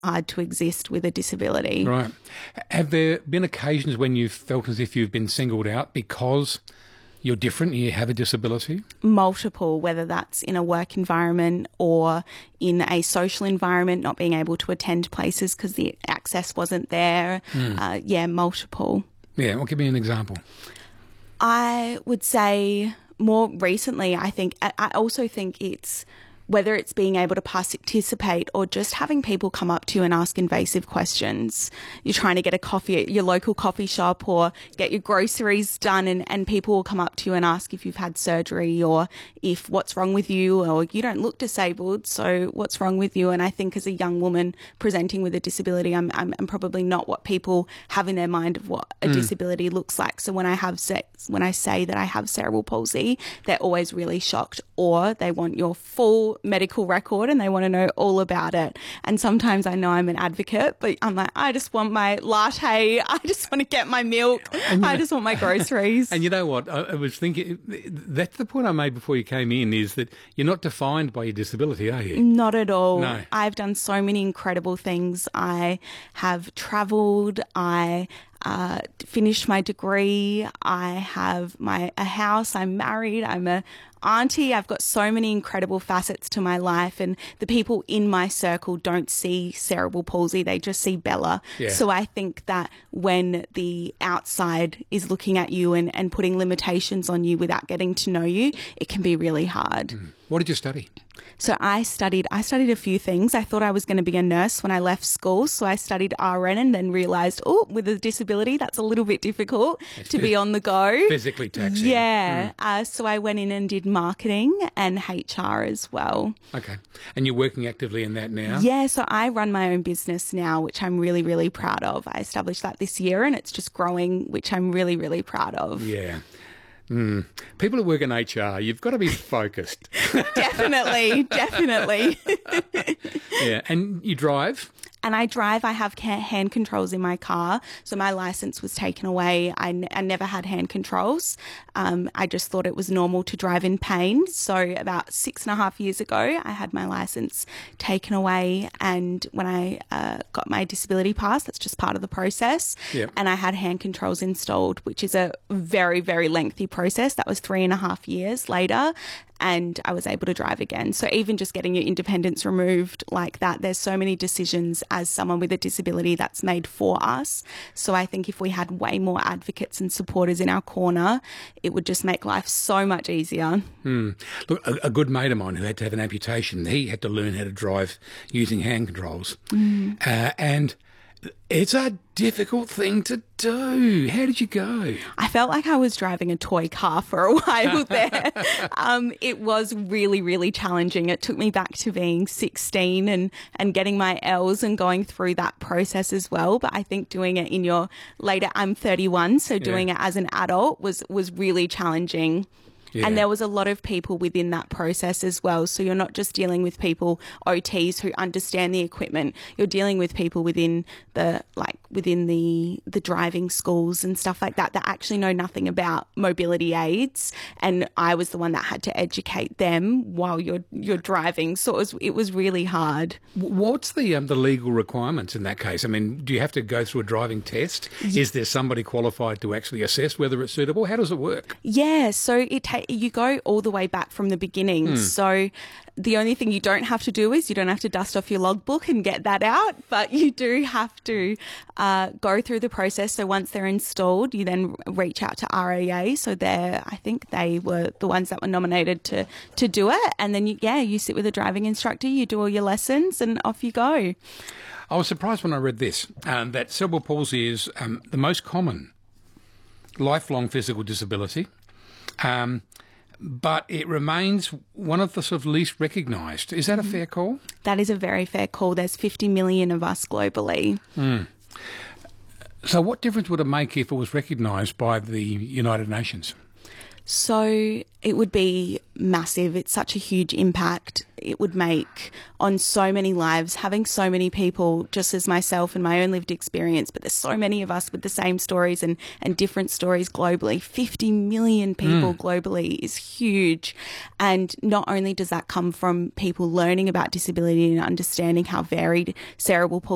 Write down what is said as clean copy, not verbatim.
hard to exist with a disability. Right. Have there been occasions when you've felt as if you've been singled out because you're different, you have a disability? Multiple, whether that's in a work environment or in a social environment, not being able to attend places because the access wasn't there. Multiple. Yeah, well, give me an example. I would say more recently, I also think it's whether it's being able to participate or just having people come up to you and ask invasive questions. You're trying to get a coffee at your local coffee shop or get your groceries done, and people will come up to you and ask if you've had surgery or if what's wrong with you, or you don't look disabled, so what's wrong with you? And I think as a young woman presenting with a disability, I'm probably not what people have in their mind of what a disability looks like. So when I say that I have cerebral palsy, they're always really shocked, or they want your full medical record and they want to know all about it. And sometimes I know I'm an advocate, but I'm like, I just want my latte, I just want to get my milk, I just want my groceries. And you know what, I was thinking, that's the point I made before you came in, is that you're not defined by your disability, are you? Not at all. No. I've done so many incredible things. I have travelled, I finished my degree, I have a house, I'm married, I'm a auntie. I've got so many incredible facets to my life, and the people in my circle don't see cerebral palsy, they just see Bella. Yeah. So I think that when the outside is looking at you and putting limitations on you without getting to know you, it can be really hard. What did you study? So I studied a few things. I thought I was going to be a nurse when I left school. So I studied RN and then realised, with a disability, that's a little bit difficult to be on the go. Physically taxing. Yeah. So I went in and did marketing and HR as well. Okay. And you're working actively in that now? Yeah. So I run my own business now, which I'm really, really proud of. I established that this year and it's just growing, which I'm really, really proud of. Yeah. People who work in HR, you've got to be focused. Definitely. Yeah, and you drive? And I drive. I have hand controls in my car. So my license was taken away. I never had hand controls. I just thought it was normal to drive in pain. So about 6.5 years ago, I had my license taken away. And when I got my disability pass, that's just part of the process. Yep. And I had hand controls installed, which is a very, very lengthy process. That was 3.5 years later. And I was able to drive again. So even just getting your independence removed like that, there's so many decisions as someone with a disability that's made for us. So I think if we had way more advocates and supporters in our corner, it would just make life so much easier. Look, a good mate of mine who had to have an amputation, he had to learn how to drive using hand controls. And it's a difficult thing to do. How did you go? I felt like I was driving a toy car for a while there. It was really, really challenging. It took me back to being 16 and getting my L's and going through that process as well. But I think doing it in your later, I'm 31, so doing it as an adult was really challenging. Yeah. And there was a lot of people within that process as well. So you're not just dealing with people, OTs, who understand the equipment. You're dealing with people within the driving schools and stuff like that actually know nothing about mobility aids. And I was the one that had to educate them while you're driving. So it was really hard. What's the legal requirements in that case? I mean, do you have to go through a driving test? Is there somebody qualified to actually assess whether it's suitable? How does it work? Yeah, so you go all the way back from the beginning. So the only thing you don't have to do is you don't have to dust off your logbook and get that out, but you do have to go through the process. So once they're installed, you then reach out to RAA. So I think they were the ones that were nominated to do it. And then you sit with a driving instructor, you do all your lessons and off you go. I was surprised when I read this, that cerebral palsy is the most common lifelong physical disability. But it remains one of the sort of least recognised. Is that a fair call? That is a very fair call. There's 50 million of us globally. So what difference would it make if it was recognised by the United Nations? So it would be massive. It's such a huge impact it would make on so many lives, having so many people, just as myself and my own lived experience, but there's so many of us with the same stories and different stories globally. 50 million people globally is huge. And not only does that come from people learning about disability and understanding how varied cerebral palsy